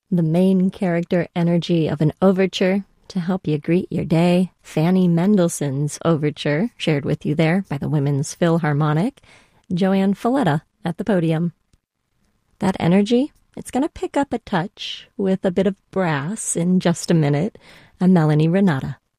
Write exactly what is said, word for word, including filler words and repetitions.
The main character energy of an overture to help you greet your day. Fanny Mendelssohn's overture, shared with you there by the Women's Philharmonic. Joanne Falletta at the podium. That energy, it's going to pick up a touch with a bit of brass in just a minute. I'm Melanie Renata.